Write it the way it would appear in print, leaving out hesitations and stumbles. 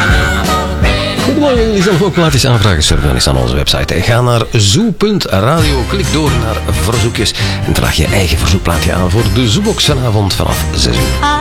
Goedemorgen, jullie zelf ook plaatjes aanvragen. Surf dan eens aan onze website. Ga naar zoo.radio, klik door naar verzoekjes en vraag je eigen verzoekplaatje aan voor de Zoobox vanavond vanaf 6 uur.